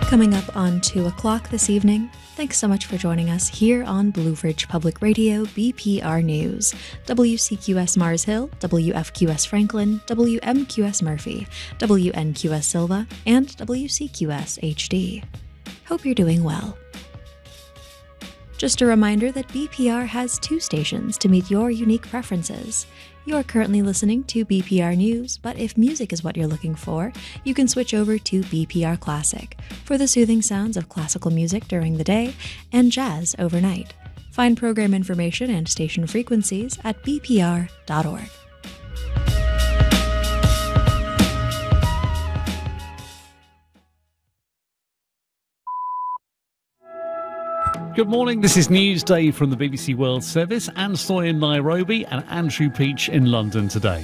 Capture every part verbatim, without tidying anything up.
Coming up on two o'clock this evening, thanks so much for joining us here on Blue Ridge Public Radio B P R News. W C Q S Mars Hill, W F Q S Franklin, W M Q S Murphy, W N Q S Silva, and W C Q S H D. Hope you're doing well. Just a reminder that B P R has two stations to meet your unique preferences. You're currently listening to B P R News, but if music is what you're looking for, you can switch over to B P R Classic for the soothing sounds of classical music during the day and jazz overnight. Find program information and station frequencies at b p r dot org. Good morning, this is Newsday from the B B C World Service. Anne Soy in Nairobi and Andrew Peach in London today.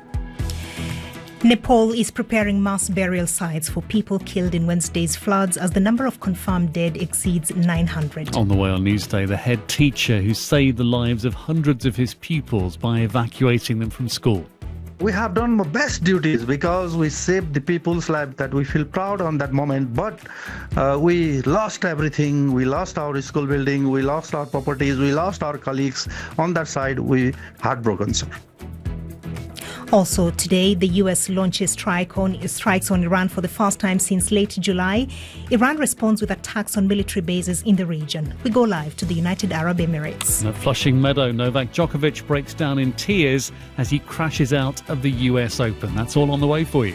Nepal is preparing mass burial sites for people killed in Wednesday's floods as the number of confirmed dead exceeds nine hundred. On the way on Newsday, the head teacher who saved the lives of hundreds of his pupils by evacuating them from school. We have done our best duties because we saved the people's life, that we feel proud on that moment. But uh, we lost everything. We lost our school building. We lost our properties. We lost our colleagues. On that side, we heartbroken, sir. Also today, the U S launches strike on, strikes on Iran for the first time since late July. Iran responds with attacks on military bases in the region. We go live to the United Arab Emirates. At Flushing Meadow, Novak Djokovic breaks down in tears as he crashes out of the U S Open. That's all on the way for you.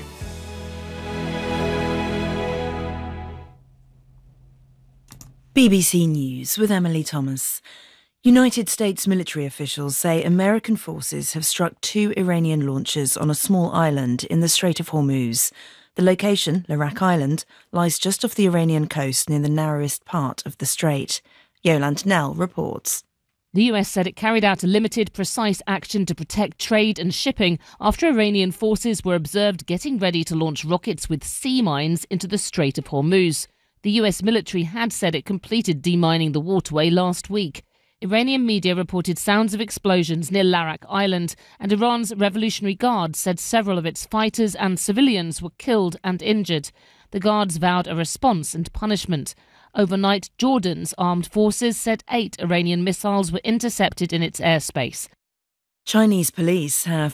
B B C News with Emily Thomas. United States military officials say American forces have struck two Iranian launchers on a small island in the Strait of Hormuz. The location, Larak Island, lies just off the Iranian coast near the narrowest part of the strait. Yolande Knell reports. The U S said it carried out a limited, precise action to protect trade and shipping after Iranian forces were observed getting ready to launch rockets with sea mines into the Strait of Hormuz. The U S military had said it completed demining the waterway last week. Iranian media reported sounds of explosions near Larak Island, and Iran's Revolutionary Guard said several of its fighters and civilians were killed and injured. The guards vowed a response and punishment. Overnight, Jordan's armed forces said eight Iranian missiles were intercepted in its airspace. Chinese police have